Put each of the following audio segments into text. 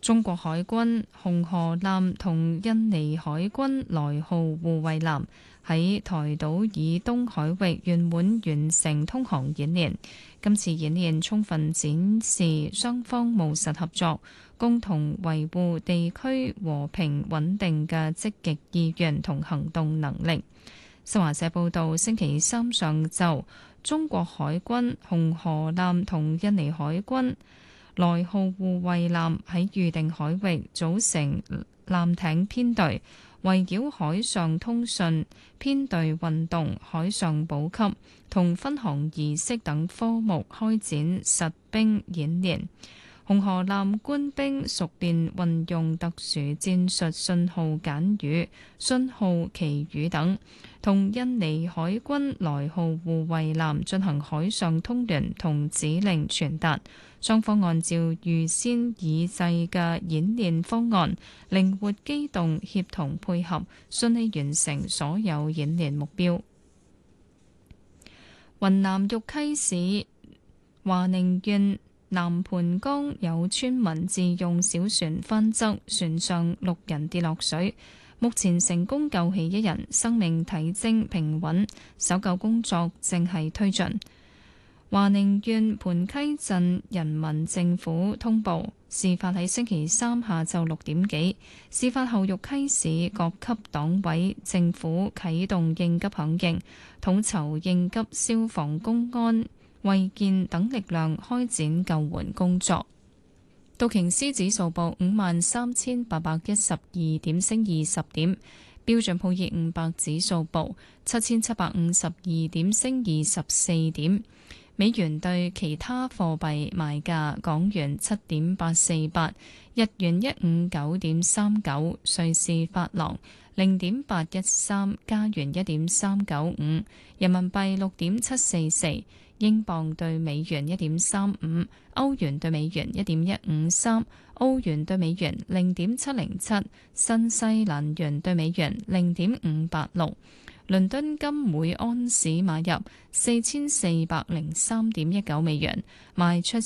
中國海軍紅河艦同印尼海軍來號護衛艦喺台島以東海域圓滿完成通航演練。今次演練充分展示雙方務實合作，共同維護地區和平穩定嘅積極意願同行動能力。新華社報道，星期三上晝，中國海軍紅河艦同印尼海軍來號護衛艦喺預定海域組成艦艇編隊，圍繞海上通訊、編隊運動、海上補給同分航儀式等科目開展實兵演練。紅河艦官兵熟練運用特殊戰術信號簡語、信號旗語等，同印尼海軍來號護衛艦進行海上通聯同指令傳達。雙方按照預先擬制嘅演練方案，靈活機動、協同配合，順利完成所有演練目標。雲南玉溪市華寧縣南盤江有村民自用小船翻側，船上6人跌落水，目前成功救起1人，生命體徵平穩，搜救工作正係推進。華寧縣盤溪鎮人民政府通報，事發喺星期三下晝6點幾。事發後，玉溪市各級黨委政府啟動應急響應，統籌應急消防、公安、衛健等力量開展救援工作。道瓊斯指數報53,812點，升20點。標準普爾500指數報7,752點，升24點。美元對其他貨幣賣價：港元7.848，日元159.39，瑞士法郎0.813，加元1.395，人民幣6.744，英鎊對美元1.35，歐元對美元1.153，澳元對美元0.707，新西蘭元對美元0.586。倫敦金每安士買入4403.19美元，賣出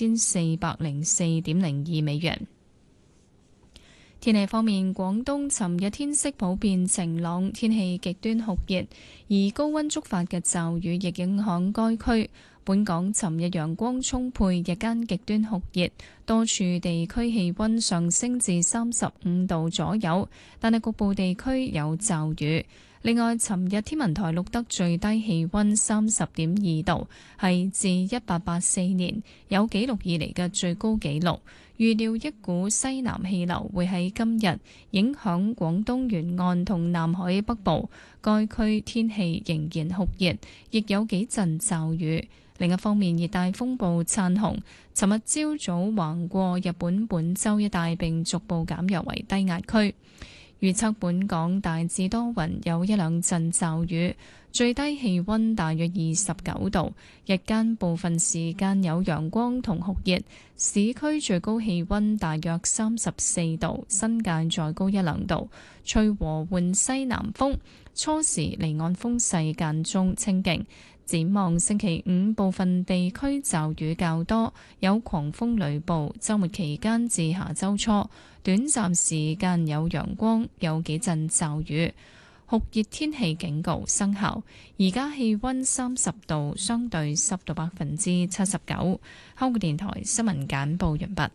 4404.02美元。天氣方面，廣東尋日天色普遍晴朗，天氣極端酷熱，而高溫觸發嘅驟雨亦影響該區。本港尋日陽光充沛，日間極端酷熱，多處地區氣溫上升至35度左右，但係局部地區有驟雨。另外，尋日天文台錄得最低氣溫30.2度，係自1884年有紀錄以嚟嘅最高紀錄。預料一股西南氣流會喺今日影響廣東沿岸同南海北部，該區天氣仍然酷熱，亦有幾陣驟雨。另一方面，熱帶風暴燦紅尋日朝早橫過日本本州一帶，並逐步減弱為低壓區。預測本港大致多雲，有一兩陣驟雨，最低氣溫大約29度，日間部分時間有陽光同酷熱，市區最高氣溫大約34度，新界再高一兩度，吹和緩西南風，初時離岸風勢間中清勁。展望星期五，部分地區驟雨較多，有狂風雷暴。週末期間至下週初，短暫時間有陽光，有幾陣驟雨。酷熱天氣警告生效。而家氣溫30度，相對濕度79%。香港電台新聞簡報完畢。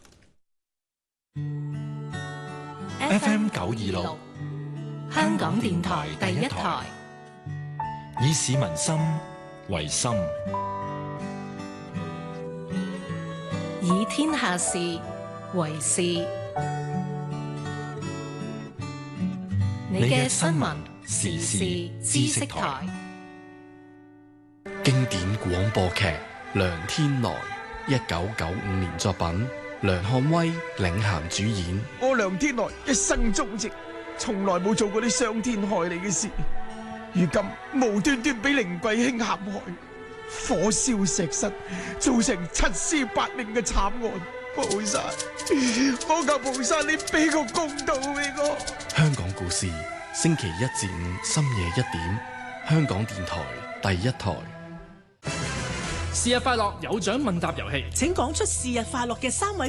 FM 926，香港電台第一台。以市民心為心， 以天下事為事。你嘅新聞時事知識台， 經典廣播劇《梁天來》，1995年作品，梁漢威領銜主演。 我梁天來一生忠直，從來冇做過啲傷天害理嘅事。如今無端端俾凌貴卿陷害，火燒石室，造成7屍8命嘅慘案。菩薩，我求菩薩你俾個公道俾我。 香港故事，星期1至5深夜1點，香港電台第一台。 是日快樂有獎問答遊戲， 請講出是日快樂嘅3位